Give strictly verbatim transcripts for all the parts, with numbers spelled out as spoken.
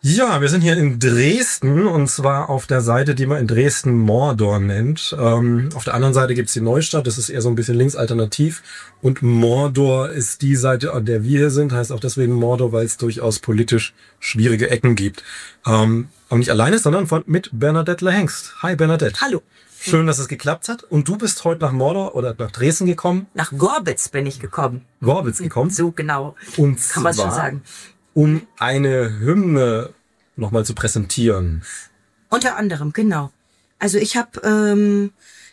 Ja, wir sind hier in Dresden und zwar auf der Seite, die man in Dresden Mordor nennt. Ähm, auf der anderen Seite gibt's die Neustadt, das ist eher so ein bisschen linksalternativ. Und Mordor ist die Seite, an der wir hier sind, heißt auch deswegen Mordor, weil es durchaus politisch schwierige Ecken gibt. Ähm, aber nicht alleine, sondern von, mit Bernadette Lahengst. Hi Bernadette. Hallo. Schön, dass es geklappt hat. Und du bist heute nach Mordor oder nach Dresden gekommen? Nach Gorbitz bin ich gekommen. Gorbitz gekommen? So genau, und kann man schon zwar, sagen. Um eine Hymne nochmal zu präsentieren. Unter anderem, genau. Also ich habe ähm,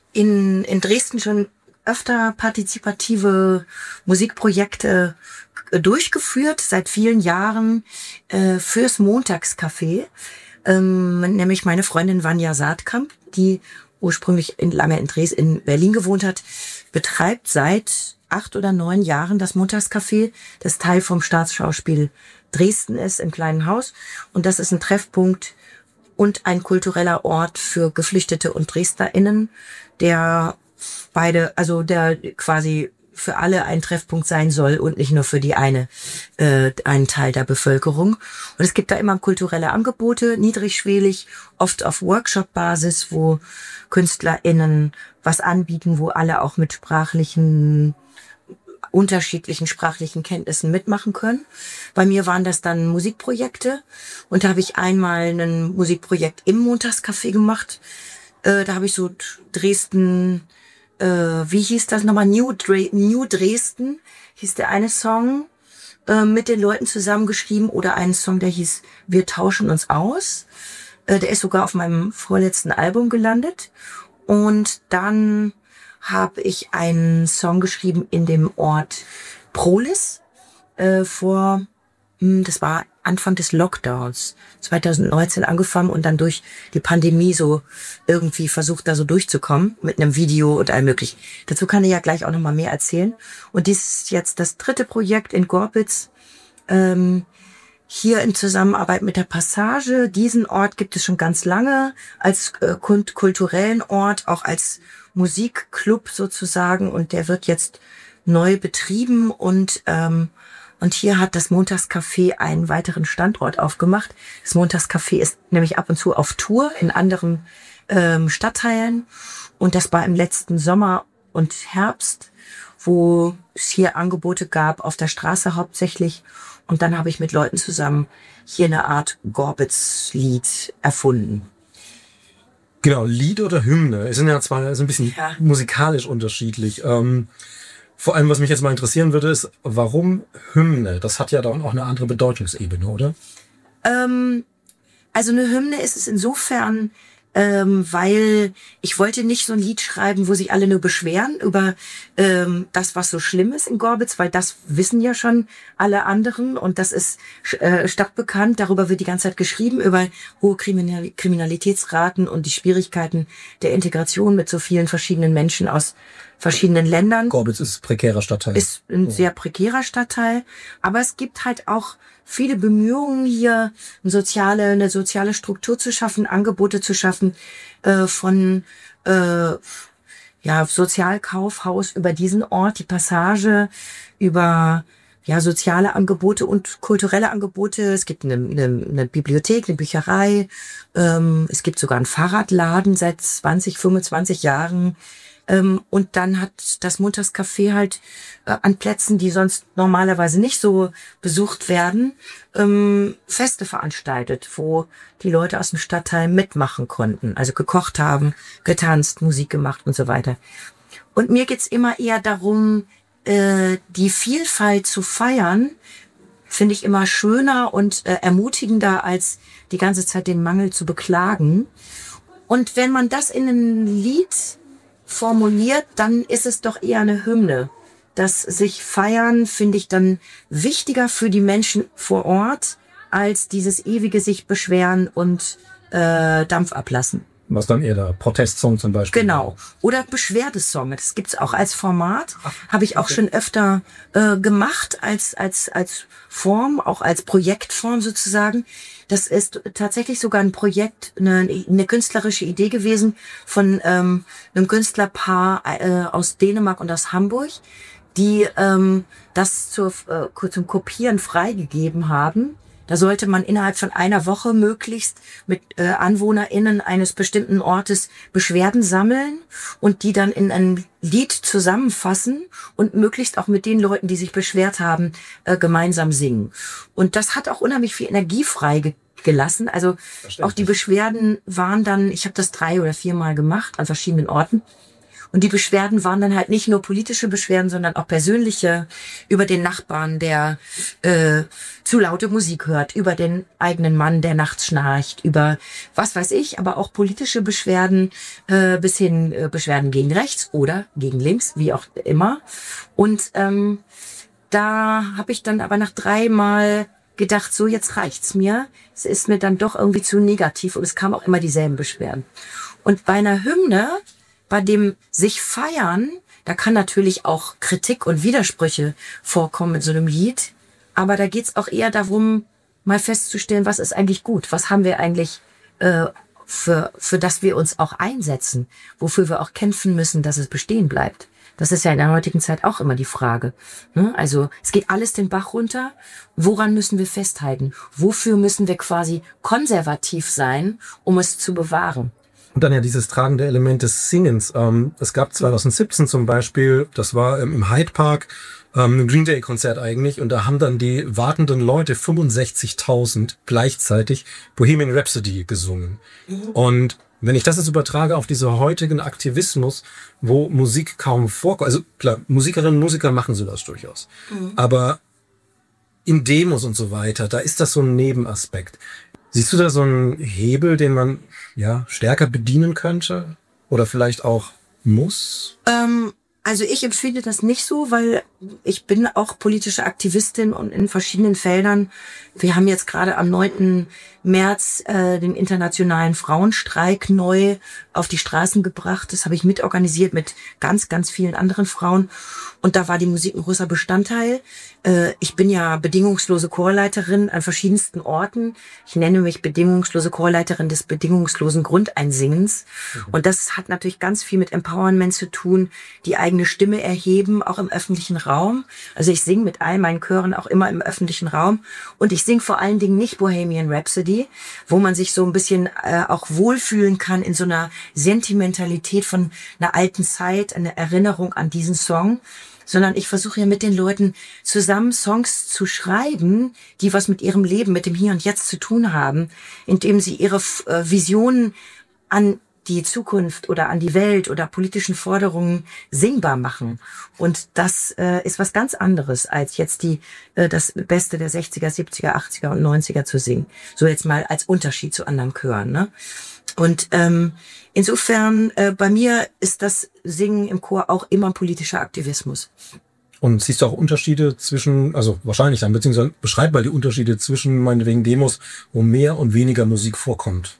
in, in Dresden schon öfter partizipative Musikprojekte äh, durchgeführt, seit vielen Jahren äh, fürs Montagscafé. Ähm, nämlich meine Freundin Vanja Saatkamp, die ursprünglich in, lange in Dresden, in Berlin gewohnt hat, betreibt seit acht oder neun Jahren das Montagscafé, das Teil vom Staatsschauspiel Dresden ist, im kleinen Haus. Und das ist ein Treffpunkt und ein kultureller Ort für Geflüchtete und DresdnerInnen, der beide, also der quasi für alle ein Treffpunkt sein soll und nicht nur für die eine, äh, einen Teil der Bevölkerung. Und es gibt da immer kulturelle Angebote, niedrigschwellig, oft auf Workshop-Basis, wo KünstlerInnen was anbieten, wo alle auch mit sprachlichen unterschiedlichen sprachlichen Kenntnissen mitmachen können. Bei mir waren das dann Musikprojekte und da habe ich einmal ein Musikprojekt im Montagscafé gemacht. Äh, da habe ich so Dresden, äh, wie hieß das nochmal? New, Dre New Dresden hieß der eine Song, äh, mit den Leuten zusammengeschrieben, oder einen Song, der hieß Wir tauschen uns aus. Äh, der ist sogar auf meinem vorletzten Album gelandet. Und dann habe ich einen Song geschrieben in dem Ort Prohlis äh, vor, mh, das war Anfang des Lockdowns, zwanzig neunzehn angefangen und dann durch die Pandemie so irgendwie versucht, da so durchzukommen mit einem Video und allem möglichen. Dazu kann ich ja gleich auch nochmal mehr erzählen. Und dies ist jetzt das dritte Projekt in Gorbitz, ähm, hier in Zusammenarbeit mit der Passage. Diesen Ort gibt es schon ganz lange als äh, kulturellen Ort, auch als Musikclub sozusagen, und der wird jetzt neu betrieben und ähm, und hier hat das Montagscafé einen weiteren Standort aufgemacht. Das Montagscafé ist nämlich ab und zu auf Tour in anderen ähm, Stadtteilen, und das war im letzten Sommer und Herbst, wo es hier Angebote gab, auf der Straße hauptsächlich, und dann habe ich mit Leuten zusammen hier eine Art Gorbitz-Lied erfunden. Genau, Lied oder Hymne. Es sind ja zwar so ein bisschen Ja. musikalisch unterschiedlich. Ähm, vor allem, was mich jetzt mal interessieren würde, ist, warum Hymne? Das hat ja dann auch eine andere Bedeutungsebene, oder? Ähm, also eine Hymne ist es insofern, ähm, weil ich wollte nicht so ein Lied schreiben, wo sich alle nur beschweren über ähm, das, was so schlimm ist in Gorbitz, weil das wissen ja schon alle anderen und das ist äh, stadtbekannt. Darüber wird die ganze Zeit geschrieben, über hohe Kriminal Kriminalitätsraten und die Schwierigkeiten der Integration mit so vielen verschiedenen Menschen aus verschiedenen Ländern. Gorbitz ist ein prekärer Stadtteil. Ist ein sehr prekärer Stadtteil, aber es gibt halt auch viele Bemühungen hier, eine soziale, eine soziale Struktur zu schaffen, Angebote zu schaffen, äh, von äh, ja Sozialkaufhaus über diesen Ort, die Passage, über ja soziale Angebote und kulturelle Angebote. Es gibt eine, eine, eine Bibliothek, eine Bücherei, ähm, es gibt sogar einen Fahrradladen seit zwanzig, fünfundzwanzig Jahren. Ähm, und dann hat das Montagscafé halt äh, an Plätzen, die sonst normalerweise nicht so besucht werden, ähm, Feste veranstaltet, wo die Leute aus dem Stadtteil mitmachen konnten. Also gekocht haben, getanzt, Musik gemacht und so weiter. Und mir geht's immer eher darum, äh, die Vielfalt zu feiern, finde ich immer schöner und äh, ermutigender, als die ganze Zeit den Mangel zu beklagen. Und wenn man das in ein Lied formuliert, dann ist es doch eher eine Hymne. Das sich feiern finde ich dann wichtiger für die Menschen vor Ort, als dieses ewige sich beschweren und äh, Dampf ablassen. Was dann eher der Protestsong zum Beispiel. Genau. Oder Beschwerdesong. Das gibt's auch als Format. Habe ich auch schon öfter äh, gemacht als als als Form, auch als Projektform sozusagen. Das ist tatsächlich sogar ein Projekt, eine, eine künstlerische Idee gewesen von ähm, einem Künstlerpaar äh, aus Dänemark und aus Hamburg, die ähm, das zur, äh, zum Kopieren freigegeben haben. Da sollte man innerhalb von einer Woche möglichst mit äh, AnwohnerInnen eines bestimmten Ortes Beschwerden sammeln und die dann in ein Lied zusammenfassen und möglichst auch mit den Leuten, die sich beschwert haben, äh, gemeinsam singen. Und das hat auch unheimlich viel Energie frei gelassen. Also auch die Beschwerden waren dann, ich habe das drei oder viermal gemacht an verschiedenen Orten. Und die Beschwerden waren dann halt nicht nur politische Beschwerden, sondern auch persönliche, über den Nachbarn, der äh, zu laute Musik hört, über den eigenen Mann, der nachts schnarcht, über was weiß ich, aber auch politische Beschwerden, äh, bis hin äh, Beschwerden gegen rechts oder gegen links, wie auch immer. Und ähm, da habe ich dann aber nach dreimal gedacht, so jetzt reicht's mir. Es ist mir dann doch irgendwie zu negativ und es kamen auch immer dieselben Beschwerden. Und bei einer Hymne, bei dem sich feiern, da kann natürlich auch Kritik und Widersprüche vorkommen in so einem Lied. Aber da geht's auch eher darum, mal festzustellen, was ist eigentlich gut? Was haben wir eigentlich, äh, für, für das wir uns auch einsetzen? Wofür wir auch kämpfen müssen, dass es bestehen bleibt? Das ist ja in der heutigen Zeit auch immer die Frage. Also es geht alles den Bach runter. Woran müssen wir festhalten? Wofür müssen wir quasi konservativ sein, um es zu bewahren? Und dann ja dieses tragende Element des Singens. Ähm, es gab zwanzig siebzehn zum Beispiel, das war ähm, im Hyde Park, ähm, ein Green Day Konzert eigentlich, und da haben dann die wartenden Leute fünfundsechzigtausend gleichzeitig Bohemian Rhapsody gesungen. Mhm. Und wenn ich das jetzt übertrage auf diese heutigen Aktivismus, wo Musik kaum vorkommt, also klar, Musikerinnen und Musiker machen so das durchaus, mhm. aber in Demos und so weiter, da ist das so ein Nebenaspekt. Siehst du da so einen Hebel, den man ja stärker bedienen könnte oder vielleicht auch muss? Ähm, also ich empfinde das nicht so, weil ich bin auch politische Aktivistin und in verschiedenen Feldern. Wir haben jetzt gerade am neunten März äh, den internationalen Frauenstreik neu auf die Straßen gebracht. Das habe ich mitorganisiert mit ganz, ganz vielen anderen Frauen. Und da war die Musik ein großer Bestandteil. Äh, ich bin ja bedingungslose Chorleiterin an verschiedensten Orten. Ich nenne mich bedingungslose Chorleiterin des bedingungslosen Grundeinsingens. Mhm. Und das hat natürlich ganz viel mit Empowerment zu tun, die eigene Stimme erheben, auch im öffentlichen Raum. Also ich singe mit all meinen Chören auch immer im öffentlichen Raum. Und ich singe vor allen Dingen nicht Bohemian Rhapsody, wo man sich so ein bisschen äh, auch wohlfühlen kann in so einer Sentimentalität von einer alten Zeit, eine Erinnerung an diesen Song, sondern ich versuche ja mit den Leuten zusammen Songs zu schreiben, die was mit ihrem Leben, mit dem Hier und Jetzt zu tun haben, indem sie ihre äh, Visionen an die Zukunft oder an die Welt oder politischen Forderungen singbar machen. Und das äh, ist was ganz anderes, als jetzt die äh, das Beste der sechziger, siebziger, achtziger und neunziger zu singen. So jetzt mal als Unterschied zu anderen Chören, ne? Und ähm, insofern, äh, bei mir ist das Singen im Chor auch immer politischer Aktivismus. Und siehst du auch Unterschiede zwischen, also wahrscheinlich dann, beziehungsweise beschreib mal die Unterschiede zwischen meinetwegen Demos, wo mehr und weniger Musik vorkommt.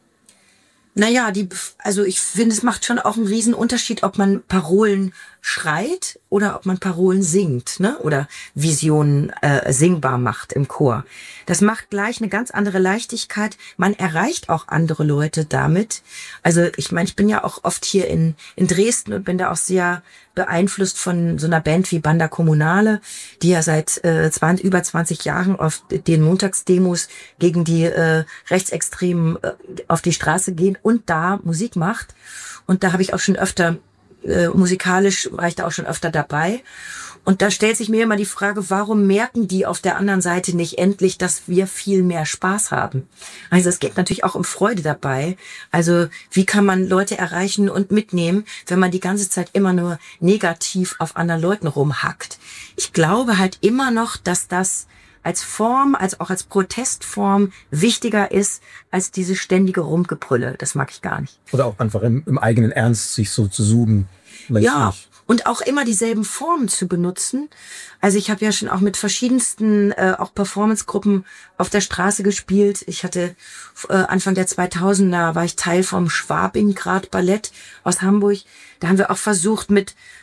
Naja, die, also ich finde, es macht schon auch einen riesen Unterschied, ob man Parolen schreit oder ob man Parolen singt, ne? Oder Visionen äh, singbar macht im Chor. Das macht gleich eine ganz andere Leichtigkeit. Man erreicht auch andere Leute damit. Also ich meine, ich bin ja auch oft hier in in Dresden und bin da auch sehr beeinflusst von so einer Band wie Banda Kommunale, die ja seit äh, zwanzig, über zwanzig Jahren auf den Montagsdemos gegen die äh, Rechtsextremen äh, auf die Straße gehen und da Musik macht. Und da habe ich auch schon öfter, äh, musikalisch war ich da auch schon öfter dabei. Und da stellt sich mir immer die Frage, warum merken die auf der anderen Seite nicht endlich, dass wir viel mehr Spaß haben? Also es geht natürlich auch um Freude dabei. Also wie kann man Leute erreichen und mitnehmen, wenn man die ganze Zeit immer nur negativ auf anderen Leuten rumhackt? Ich glaube halt immer noch, dass das als Form, als auch als Protestform wichtiger ist als diese ständige Rumgebrülle. Das mag ich gar nicht. Oder auch einfach im, im eigenen Ernst sich so zu suchen. Ja. Nicht. Und auch immer dieselben Formen zu benutzen. Also ich habe ja schon auch mit verschiedensten äh, auch Performancegruppen auf der Straße gespielt. Ich hatte äh, Anfang der zweitausender war ich Teil vom Schwabingrad Ballett aus Hamburg. Da haben wir auch versucht mit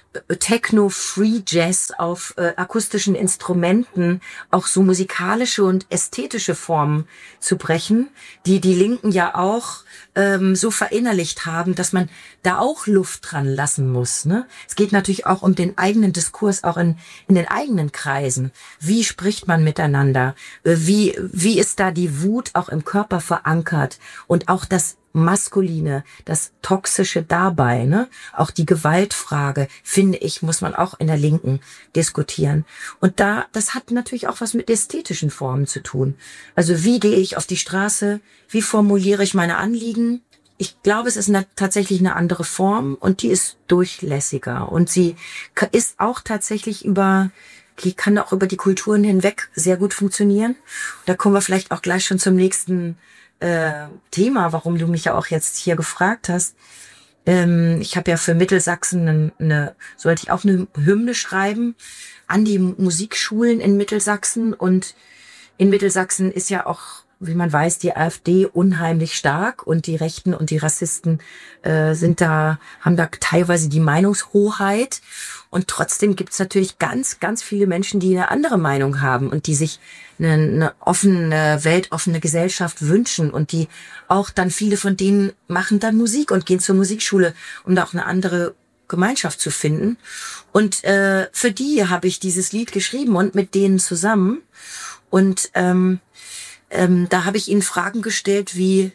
Techno, Free Jazz auf äh, akustischen Instrumenten auch so musikalische und ästhetische Formen zu brechen, die die Linken ja auch ähm, so verinnerlicht haben, dass man da auch Luft dran lassen muss. Ne? Es geht natürlich auch um den eigenen Diskurs, auch in, in den eigenen Kreisen. Wie spricht man miteinander? Wie, wie ist da die Wut auch im Körper verankert? Und auch das Maskuline, das Toxische dabei, ne? Auch die Gewaltfrage, finde ich, muss man auch in der Linken diskutieren. Und da, das hat natürlich auch was mit ästhetischen Formen zu tun. Also wie gehe ich auf die Straße? Wie formuliere ich meine Anliegen? Ich glaube, es ist eine, tatsächlich eine andere Form und die ist durchlässiger. Und sie ist auch tatsächlich über, die kann auch über die Kulturen hinweg sehr gut funktionieren. Da kommen wir vielleicht auch gleich schon zum nächsten Äh, Thema, warum du mich ja auch jetzt hier gefragt hast. Ähm, ich habe ja für Mittelsachsen eine, eine, sollte ich auch eine Hymne schreiben an die Musikschulen in Mittelsachsen. Und in Mittelsachsen ist ja auch, wie man weiß, die AfD unheimlich stark und die Rechten und die Rassisten äh, sind da, haben da teilweise die Meinungshoheit. Und trotzdem gibt's natürlich ganz, ganz viele Menschen, die eine andere Meinung haben und die sich eine, eine offene, weltoffene Gesellschaft wünschen und die auch dann, viele von denen machen dann Musik und gehen zur Musikschule, um da auch eine andere Gemeinschaft zu finden. Und äh, für die habe ich dieses Lied geschrieben und mit denen zusammen. Und ähm, ähm, da habe ich ihnen Fragen gestellt wie,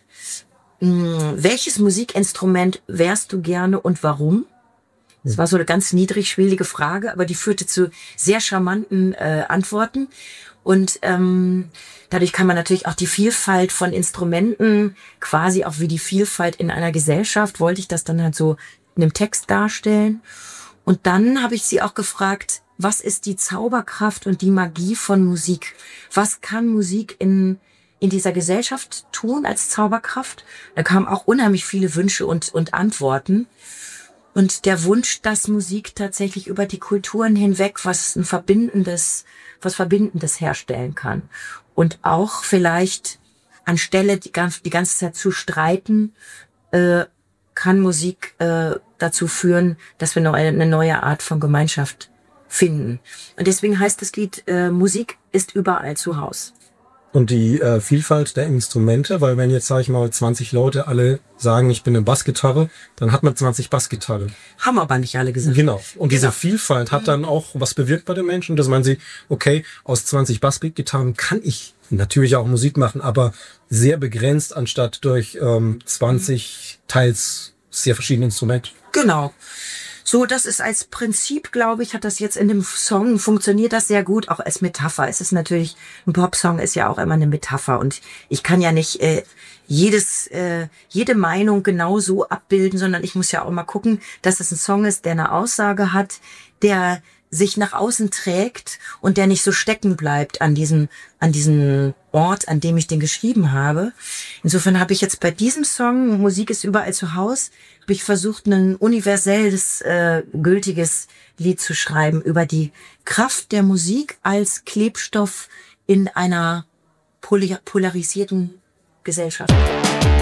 mh, welches Musikinstrument wärst du gerne und warum? Das war so eine ganz niedrigschwellige Frage, aber die führte zu sehr charmanten äh, Antworten. Und ähm, dadurch kann man natürlich auch die Vielfalt von Instrumenten, quasi auch wie die Vielfalt in einer Gesellschaft, wollte ich das dann halt so in einem Text darstellen. Und dann habe ich sie auch gefragt, was ist die Zauberkraft und die Magie von Musik? Was kann Musik in in dieser Gesellschaft tun als Zauberkraft? Da kamen auch unheimlich viele Wünsche und und Antworten. Und der Wunsch, dass Musik tatsächlich über die Kulturen hinweg was ein Verbindendes, was Verbindendes herstellen kann. Und auch vielleicht anstelle die ganze, die ganze Zeit zu streiten, äh, kann Musik äh, dazu führen, dass wir noch eine, eine neue Art von Gemeinschaft finden. Und deswegen heißt das Lied, äh, Musik ist überall zu Haus. Und die äh, Vielfalt der Instrumente, weil wenn jetzt, sage ich mal, zwanzig Leute alle sagen, ich bin eine Bassgitarre, dann hat man zwanzig Bassgitarren. Haben aber nicht alle gesagt. Genau. Und genau. diese Vielfalt hat dann auch was bewirkt bei den Menschen, dass man sieht, okay, aus zwanzig Bassgitarren kann ich natürlich auch Musik machen, aber sehr begrenzt, anstatt durch ähm, zwanzig teils sehr verschiedene Instrumente. Genau. So, das ist als Prinzip, glaube ich, hat das jetzt in dem Song, funktioniert das sehr gut, auch als Metapher. Es ist natürlich, ein Popsong ist ja auch immer eine Metapher und ich kann ja nicht äh, jedes, äh, jede Meinung genau so abbilden, sondern ich muss ja auch mal gucken, dass es ein Song ist, der eine Aussage hat, der sich nach außen trägt und der nicht so stecken bleibt an diesem, an diesem Ort, an dem ich den geschrieben habe. Insofern habe ich jetzt bei diesem Song, Musik ist überall zu Haus, habe ich versucht, ein universelles, äh, gültiges Lied zu schreiben über die Kraft der Musik als Klebstoff in einer poly- polarisierten Gesellschaft.